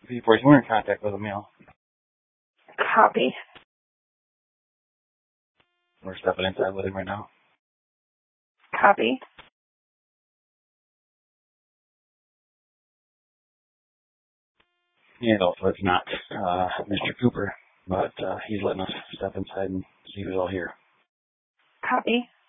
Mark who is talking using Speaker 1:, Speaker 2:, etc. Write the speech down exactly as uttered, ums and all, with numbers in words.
Speaker 1: V four, we're in contact with a male.
Speaker 2: Copy.
Speaker 1: We're stepping inside with him right now.
Speaker 2: Copy.
Speaker 1: And also, it's not uh, Mister Cooper, but uh, he's letting us step inside and see who's all here.
Speaker 2: Copy.